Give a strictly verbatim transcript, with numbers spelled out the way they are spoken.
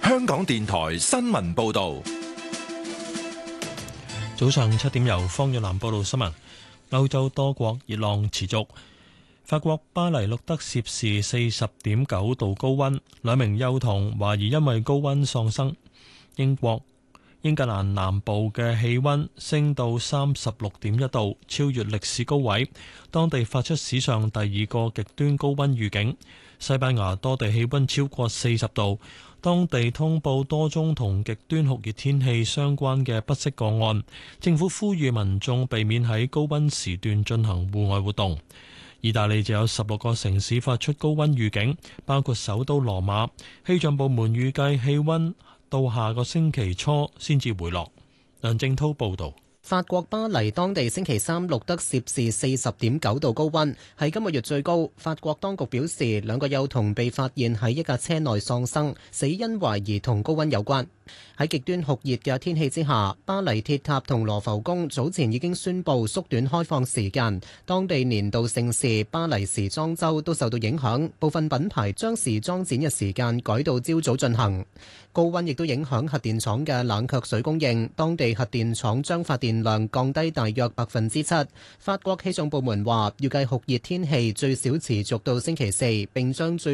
香港電台新聞報道。 早上七點，由方若南報道新聞。歐洲多國熱浪持續，法國巴黎錄得攝氏四十點九度高溫，兩名幼童懷疑因為高溫喪生。英國英格蘭南部嘅氣溫升到三十六點一度，超越歷史高位，當地發出史上第二個極端高溫預警。西班牙多地氣溫超過四十度，當地通報多宗同極端酷熱天氣相關嘅不適個案。政府呼籲民眾避免喺高溫時段進行戶外活動。意大利就有十六個城市發出高溫預警，包括首都羅馬。氣象部門預計氣溫到下個星期初先至回落。梁正濤報道。 法國巴黎當地星期三錄得攝氏四十點九度高溫，係今個月最高。法國當局表示，兩個幼童被發現喺一架車內喪生，死因懷疑同高溫有關。喺極端酷熱嘅天氣之下，巴黎鐵塔同羅浮宮早前已經宣布縮短開放時間，當地年度盛事巴黎時裝週都受到影響，部分品牌將時裝展嘅時間改到朝早進行。高溫亦都影響核電廠嘅冷卻水供應，當地核電廠將發電量降低大約百分之七。法國氣象部門話，預計酷熱天氣最少持續到星期四，並將最